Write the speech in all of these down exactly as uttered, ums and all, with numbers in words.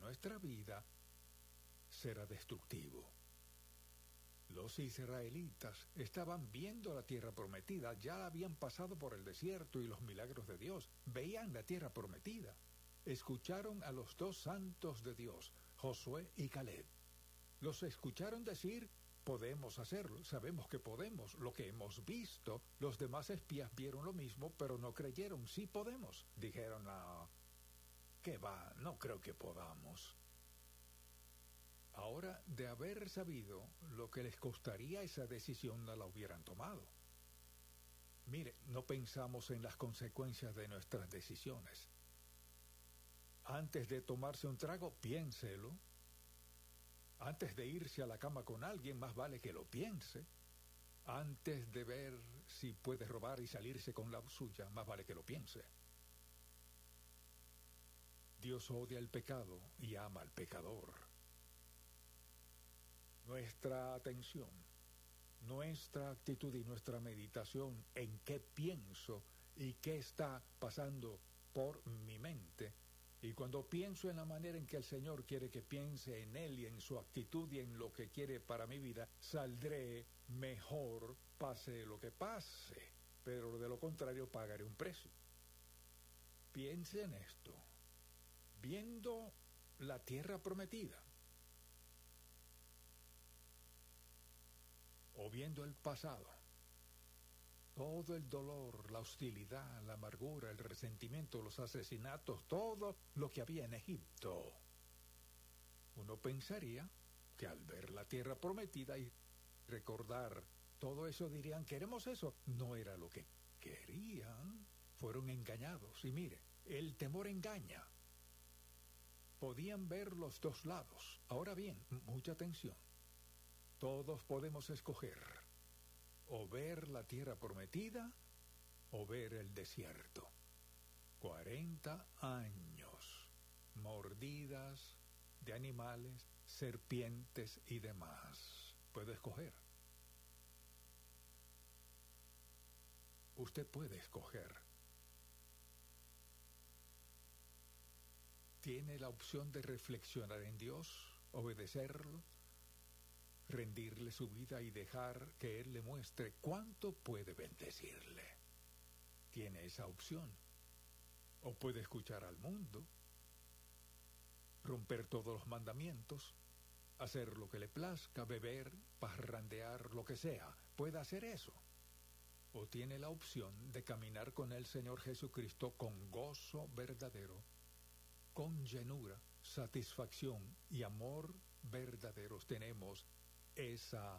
nuestra vida será destructivo. Los israelitas estaban viendo la tierra prometida, ya habían pasado por el desierto y los milagros de Dios, veían la tierra prometida. Escucharon a los dos santos de Dios, Josué y Caleb. Los escucharon decir: podemos hacerlo, sabemos que podemos, lo que hemos visto. Los demás espías vieron lo mismo, pero no creyeron. Sí podemos. Dijeron: no, ¿qué va? No creo que podamos. Ahora, de haber sabido lo que les costaría esa decisión, no la hubieran tomado. Mire, no pensamos en las consecuencias de nuestras decisiones. Antes de tomarse un trago, piénselo. Antes de irse a la cama con alguien, más vale que lo piense. Antes de ver si puede robar y salirse con la suya, más vale que lo piense. Dios odia el pecado y ama al pecador. Nuestra atención, nuestra actitud y nuestra meditación en qué pienso y qué está pasando por mi mente. Y cuando pienso en la manera en que el Señor quiere que piense en Él y en su actitud y en lo que quiere para mi vida, saldré mejor, pase lo que pase. Pero de lo contrario, pagaré un precio. Piense en esto. Viendo la tierra prometida, o viendo el pasado, todo el dolor, la hostilidad, la amargura, el resentimiento, los asesinatos, todo lo que había en Egipto, uno pensaría que al ver la tierra prometida y recordar todo eso dirían: queremos eso. No era lo que querían, fueron engañados. Y mire, el temor engaña. Podían ver los dos lados. Ahora bien, mucha atención. Todos podemos escoger o ver la tierra prometida o ver el desierto. Cuarenta años, mordidas de animales, serpientes y demás. Puede escoger. Usted puede escoger. Tiene la opción de reflexionar en Dios, obedecerlo, rendirle su vida y dejar que Él le muestre cuánto puede bendecirle. Tiene esa opción. O puede escuchar al mundo, romper todos los mandamientos, hacer lo que le plazca, beber, parrandear, lo que sea. Puede hacer eso. O tiene la opción de caminar con el Señor Jesucristo con gozo verdadero, con llenura, satisfacción y amor verdaderos. Tenemos esa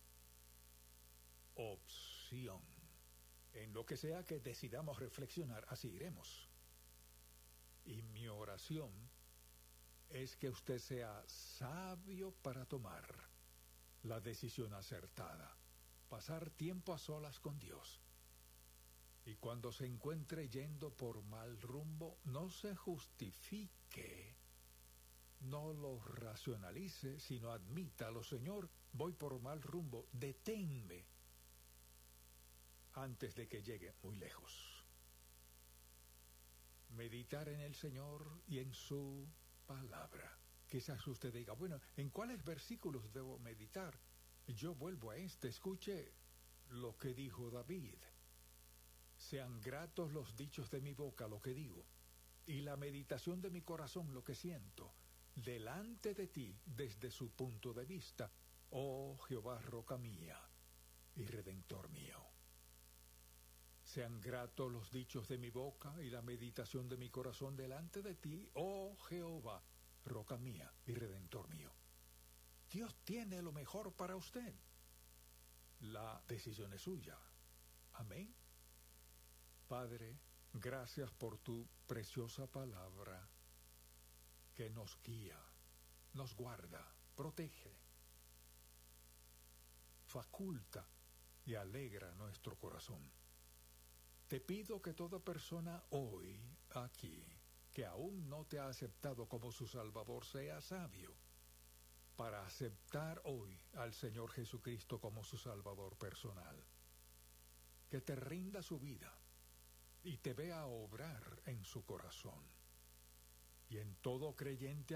opción. En lo que sea que decidamos reflexionar, así iremos. Y mi oración es que usted sea sabio para tomar la decisión acertada. Pasar tiempo a solas con Dios. Y cuando se encuentre yendo por mal rumbo, no se justifique, no lo racionalice, sino admítalo: Señor, voy por mal rumbo, deténme antes de que llegue muy lejos. Meditar en el Señor y en su palabra. Quizás usted diga: bueno, ¿en cuáles versículos debo meditar? Yo vuelvo a este. Escuche lo que dijo David. Sean gratos los dichos de mi boca, lo que digo, y la meditación de mi corazón, lo que siento, delante de ti desde su punto de vista, oh Jehová, roca mía y redentor mío. Sean gratos los dichos de mi boca y la meditación de mi corazón delante de ti, oh Jehová, roca mía y redentor mío. Dios tiene lo mejor para usted. La decisión es suya. Amén. Padre, gracias por tu preciosa palabra que nos guía, nos guarda, protege, faculta y alegra nuestro corazón. Te pido que toda persona hoy, aquí, que aún no te ha aceptado como su Salvador, sea sabio para aceptar hoy al Señor Jesucristo como su Salvador personal. Que te rinda su vida y te vea obrar en su corazón. Y en todo creyente